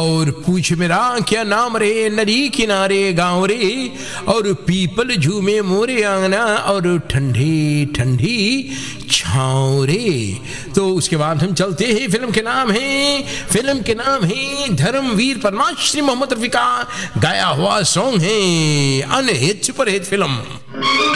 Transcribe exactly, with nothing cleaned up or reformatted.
और पूछ मेरा क्या नाम रे, नदी किनारे गाँव रे, और पीपल झूमे मोरे आंगना, और ठंडी ठंडी छाँव रे। तो उसके बाद हम चलते हैं, फिल्म के नाम है फिल्म के नाम है धर्मवीर पद्मश्री मोहम्मद रफी का गाया हुआ सॉन्ग है, अनहिट सुपरहिट फिल्म।